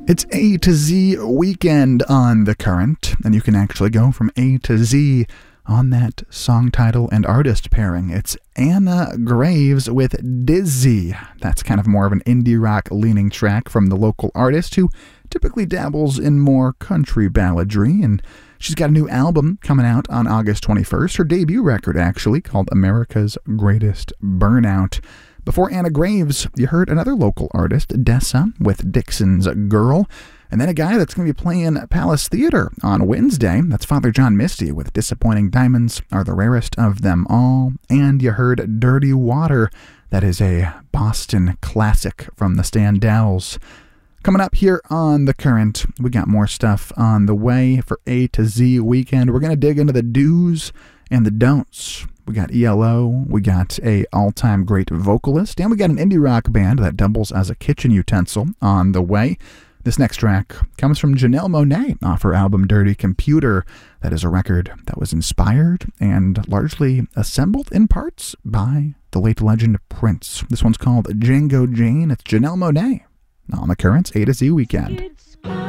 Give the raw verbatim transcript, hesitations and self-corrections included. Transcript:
It's A to Z weekend on The Current, and you can actually go from A to Z on that song title and artist pairing. It's Anna Graves with Dizzy. That's kind of more of an indie rock leaning track from the local artist who typically dabbles in more country balladry, and she's got a new album coming out on August twenty-first, her debut record actually, called America's Greatest Burnout. Before Anna Graves, you heard another local artist, Dessa, with Dixon's Girl. And then a guy that's going to be playing Palace Theater on Wednesday. That's Father John Misty with Disappointing Diamonds Are the Rarest of Them All. And you heard Dirty Water. That is a Boston classic from the Standells. Coming up here on The Current, we got more stuff on the way for A to Z weekend. We're going to dig into the do's and the don'ts. We got E L O, we got a all-time great vocalist, and we got an indie rock band that doubles as a kitchen utensil on the way. This next track comes from Janelle Monáe off her album Dirty Computer. That is a record that was inspired and largely assembled in parts by the late legend Prince. This one's called Django Jane. It's Janelle Monáe on The Current's A to Z weekend.